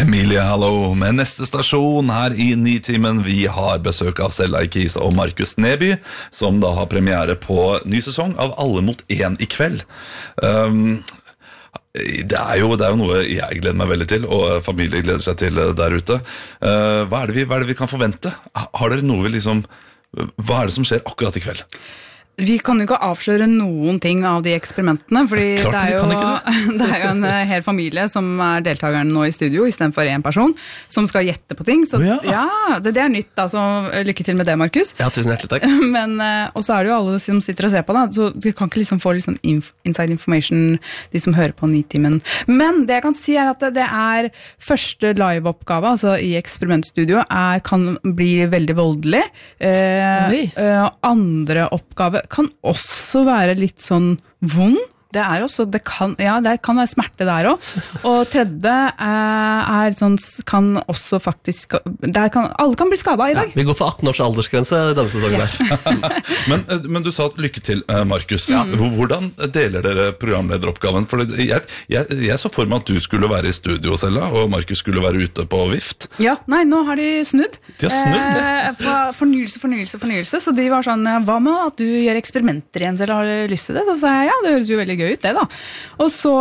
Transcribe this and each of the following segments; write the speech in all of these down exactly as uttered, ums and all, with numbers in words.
Emilie, hallo, med neste stasjon her i Nitimen. Vi har besøk av Stella Ikisa og Markus Neby, som da har premiere på ny sesong av Alle mot én i kveld. um, det, er jo, det er jo noe jeg gleder meg veldig til, og familie gleder seg til der ute. uh, hva, er det vi, hva er det vi kan forvente? Har dere noe vi liksom, hva er det som skjer akkurat i kveld? Vi kan jo ikke avsløre noen ting av de eksperimentene, fordi Klart, det, er jo, det. det er jo en hel familie som er deltakeren nå i studio, i stedet for en person, som skal gjette på ting. Så ja, ja det, det er nytt, altså. Lykke til med det, Markus. Ja, tusen hjertelig takk. Men, og så er det jo alle som sitter og ser på det, så de kan ikke liksom få litt sånn inside information, de som hører på Nitimen. Men det jeg kan si er at det, det er første live-oppgave, altså i eksperimentstudio, er, kan bli veldig voldelig. Eh, eh, andre oppgave kan også være litt sånn vond. Det er også, det kan, ja, det kan være smerte der også. Og tredje er, er sånn, kan også faktisk, der kan, alle kan bli skadet i dag. Ja, vi går for atten års aldersgrense i denne sesongen der. men, men du sa at lykke til, Markus. Ja. Hvordan deler dere programlederoppgaven? For jeg, jeg, jeg så for meg at du skulle være i studio, Sella, og Markus skulle være ute på vift. Ja, nei, nå har de snudd. De har snudd? Eh, fornyelse, fornyelse, fornyelse. Så de var sånn, hva med at du gjør eksperimenter igjen, Sella, har du lyst til det? Så sa jeg, ja, det høres jo veldig gøy ut det da. Og så,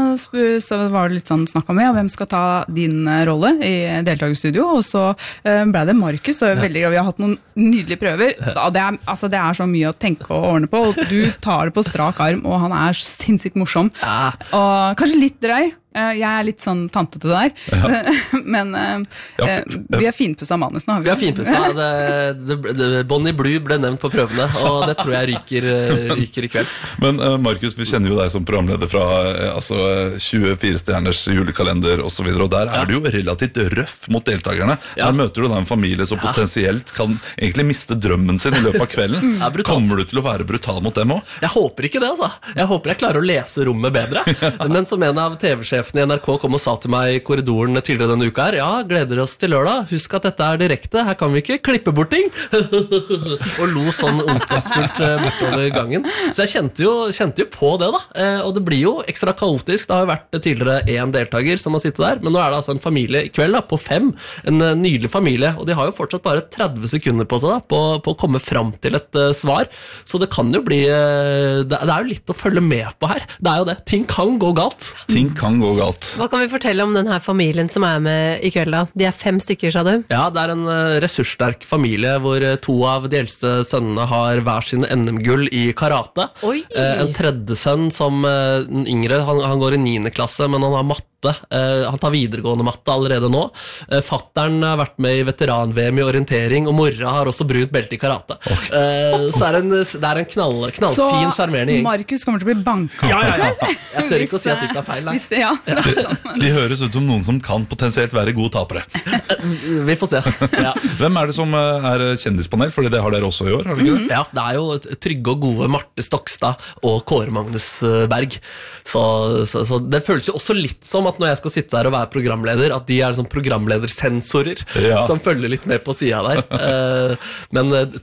så var det litt sånn snakk om ja, hvem skal ta din rolle i deltakerstudio, og så ble det Markus, og veldig glad vi har hatt noen nydelige prøver. Det er, altså, det er så mye å tenke og ordne på, og du tar det på strak arm, og han er sinnssykt morsom. Ja. Og kanskje litt drøy. Jeg er litt sånn tantete der, ja. Men uh, ja, vi har finpussa manus nå. Vi, vi har finpussa, det, det, det, Bonnie Blue ble nevnt på prøvene, og det tror jeg ryker, ryker i kveld. Men uh, Markus, vi kjenner jo deg som programleder fra uh, altså, tjuefire stjerners julekalender og så videre, og der ja. Er du jo relativt røff mot deltakerne. Ja. Der møter du da en familie som ja. Potensielt kan egentlig miste drømmen sin i løpet av kvelden. Ja, kommer du til å være brutal mot dem også? Jeg håper ikke det, altså. Jeg håper jeg klarer å lese rommet bedre. Men som en av T V-sjefer i N R K kom og sa til meg i korridoren tidligere denne uka her, ja, gleder oss til lørdag, husk at dette er direkte, her kan vi ikke klippe bort ting, og lo sånn ondskapsfullt bortover gangen. Så jeg kjente jo, kjente jo på det da, og det blir jo ekstra kaotisk. Det har jo vært tidligere en deltaker som har sittet der, men nå er det altså en familie i kveld da, på fem, en nydelig familie, og de har jo fortsatt bare tretti sekunder på seg da, på, på å komme fram til et uh, svar, så det kan jo bli, uh, det, det er jo litt å følge med på her, det er jo det, ting kan gå galt. Ting kan gå galt. Hva kan vi fortelle om denne familien som er med i kveld da? De er fem stykker, sa du? Ja, det er en ressurssterk familie hvor to av de eldste sønnene har hver sin N M-gull i karate. Oi. En tredje sønn som den yngre, han, han går i niende klasse, men han har matte. Han tar videregående matte allerede nå. Fatteren har vært med i veteran-V M i orientering, og mora har også brunt belte i karate. Okay. Så det er en, det er en knall, knallfin, charmerende gjeng. Så Markus kommer til å bli banka? Ja, ja, ja. Jeg tør ikke å si at det ikke er feil. Hvis det, ja. de, de høres ut som noen som kan potensielt være gode tapere. Vi får se. Ja. Hvem er det som er kjendispanel? Fordi det har dere også i år, har dere ikke det? Mm-hmm. Ja, det er jo trygge og gode Marte Stokstad og Kåre Magnus Berg. Så, så, så det føles jo også litt som at når jeg skal sitte der og være programleder, at de er sånn programledersensorer ja. Som følger litt med på siden der. Men